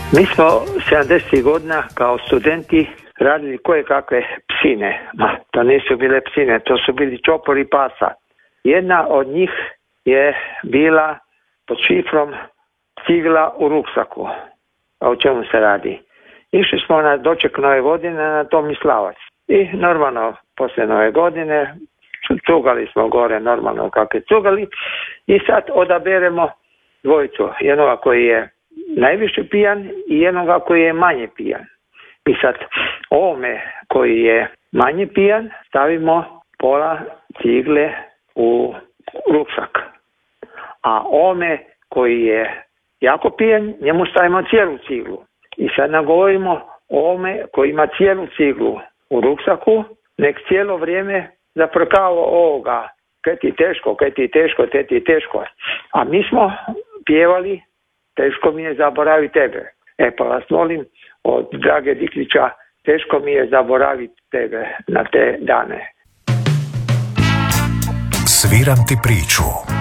Mi smo 70. godina kao studenti radili koje kakve psine. To nisu bile psine, to su bili čopori pasa. Jedna od njih je bila pod šifrom cigla u ruksaku. A o čemu se radi? Išli smo na doček Nove godine na Tomislavac. I normalno, poslije Nove godine, cugali smo gore normalno kako je cugali. I sad odaberemo dvojicu. Jednoga koji je najviše pijan i jednoga koji je manje pijan. I sad ovome koji je manje pijan stavimo pola cigle u ruksak. A ovome koji je jako pijan, njemu stavimo cijelu ciglu. I sad nagovorimo ovome koji ima cijelu ciglu u ruksaku, nek cijelo vrijeme zaprkava ovoga. Kaj ti teško. A mi smo pjevali teško mi je zaboraviti tebe. Pa vas molim od Drage Diklića, teško mi je zaboraviti tebe na te dane. Sviram ti priču.